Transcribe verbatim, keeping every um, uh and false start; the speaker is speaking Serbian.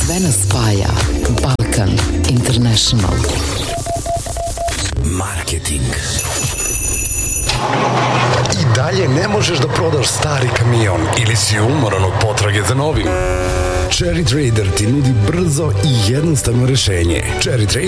Sve nas spaja. Balkan International. Marketing. I dalje ne možeš da prodaš stari kamion ili si umoran od potrage za novim? Cherry Trader ti nudi brzo i jednostavno rešenje. Cherry Trader